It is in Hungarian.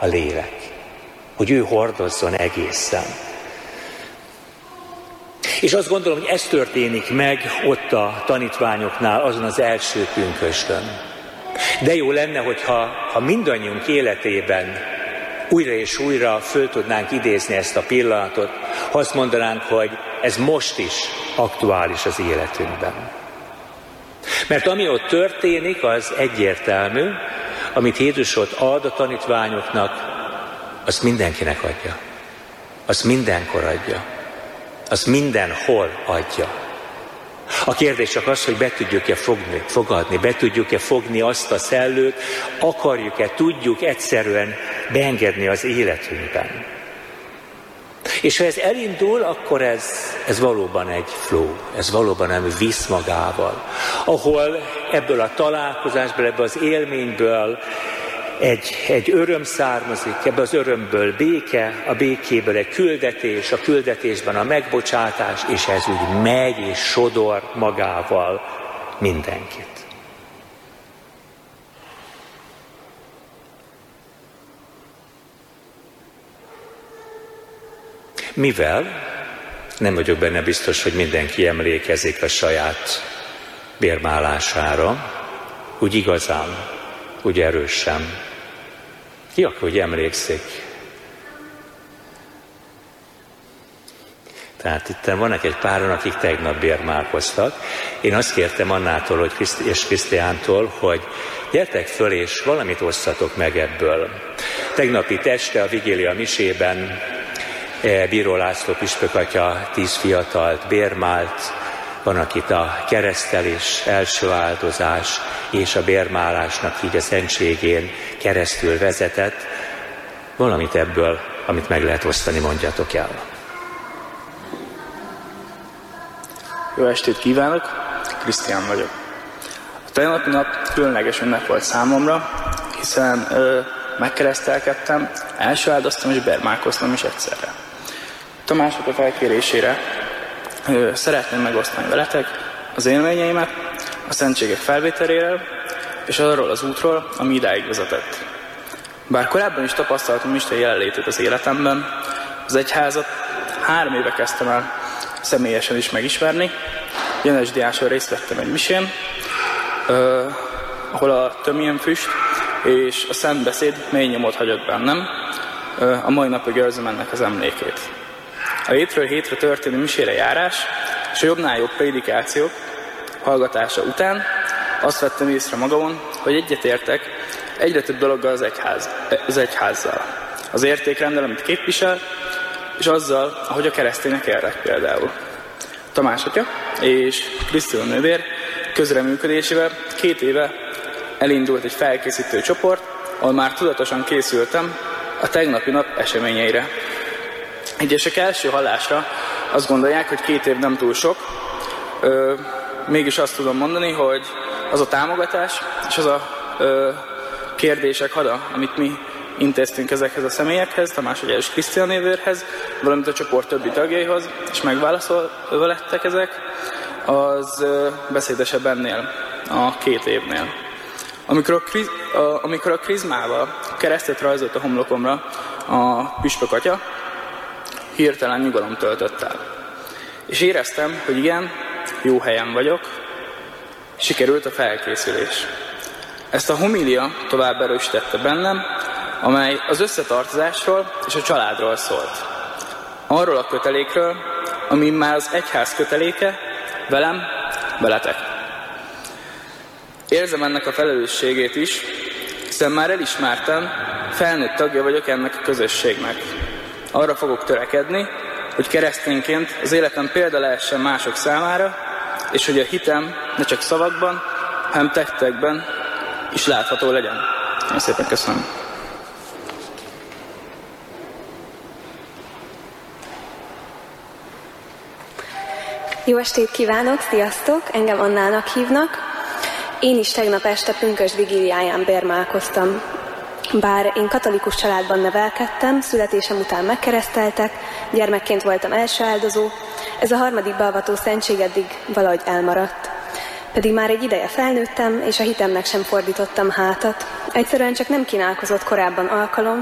a lélek, hogy ő hordozzon egészen. És azt gondolom, hogy ez történik meg ott a tanítványoknál, azon az első pünkösdön. De jó lenne, hogyha mindannyiunk életében újra és újra föl tudnánk idézni ezt a pillanatot, ha azt mondanánk, hogy ez most is aktuális az életünkben. Mert ami ott történik, az egyértelmű, amit Jézus ott ad a tanítványoknak, azt mindenkinek adja. Azt mindenkor adja. Azt mindenhol adja. A kérdés csak az, hogy be tudjuk-e fogadni, be tudjuk-e fogni azt a szellőt, akarjuk-e, tudjuk egyszerűen beengedni az életünkben. És ha ez elindul, akkor ez valóban egy flow, ez valóban nem visz magával, ahol ebből a találkozásból, ebből az élményből egy öröm származik, ebből az örömből béke, a békéből egy küldetés, a küldetésben a megbocsátás, és ez úgy megy és sodor magával mindenkit. Mivel nem vagyok benne biztos, hogy mindenki emlékezik a saját bérmálására, úgy igazán, úgy erősen. Ki akkor, hogy emlékszik? Tehát itt vannak egy páran, akik tegnap bérmálkoztak. Én azt kértem Annától és Krisztiántól, hogy gyertek föl, és valamit osszatok meg ebből. Tegnap itt este a vigília misében Bíró László püspök atya 10 fiatalt bérmált, van, akit a keresztelés, első áldozás és a bérmálásnak így a szentségén keresztül vezetett. Valamit ebből, amit meg lehet osztani, mondjatok el. Jó estét kívánok, Krisztián vagyok. A tegnapi nap különleges ünnep volt számomra, hiszen megkeresztelkedtem, első áldoztam és bérmálkoztam is egyszerre. Tamások a felkérésére szeretném megosztani veletek az élményeimet a szentségek felvételéről és arról az útról, ami idáig vezetett. Bár korábban is tapasztaltam Isten jelenlétét az életemben, az egyházat 3 éve kezdtem el személyesen is megismerni. Jenes Diáson részt vettem egy misén, ahol a tömjénfüst és a szent beszéd mély nyomot hagyott bennem. A mai napig őrzöm ennek az emlékét. A hétről hétre történő misére járás és a jobbnál jobb prédikációk hallgatása után azt vettem észre magamon, hogy egyetértek egyre több dologgal az egyházzal. Az értékrenddel, amit képvisel, és azzal, ahogy a keresztények élnek például. Tamás atya és Krisztina nővér közreműködésével 2 éve elindult egy felkészítő csoport, ahol már tudatosan készültem a tegnapi nap eseményeire. Egyesek első hallásra azt gondolják, hogy 2 év nem túl sok, mégis azt tudom mondani, hogy az a támogatás és az a kérdések hada, amit mi intéztünk ezekhez a személyekhez, Tamás atya és Krisztina nővérhez, valamint a csoport többi tagjaihoz, és megválaszolva lettek ezek, az beszédesebb ennél a 2 évnél. Amikor a krizmával keresztet rajzolt a homlokomra a püspök atya, hirtelen nyugalom töltött el. És éreztem, hogy igen, jó helyen vagyok, sikerült a felkészülés. Ezt a homília tovább erősítette bennem, amely az összetartozásról és a családról szólt. Arról a kötelékről, ami már az egyház köteléke, velem, veletek. Érzem ennek a felelősségét is, hiszen már elismertem, felnőtt tagja vagyok ennek a közösségnek. Arra fogok törekedni, hogy keresztényként az életem példa lehessen mások számára, és hogy a hitem ne csak szavakban, hanem tettekben is látható legyen. Én szépen köszönöm. Jó estét kívánok, sziasztok! Engem Annának hívnak. Én is tegnap este pünkösd vigíliáján bérmálkoztam. Bár én katolikus családban nevelkedtem, születésem után megkereszteltek, gyermekként voltam első áldozó, ez a 3. beavató szentség eddig valahogy elmaradt. Pedig már egy ideje felnőttem, és a hitemnek sem fordítottam hátat. Egyszerűen csak nem kínálkozott korábban alkalom,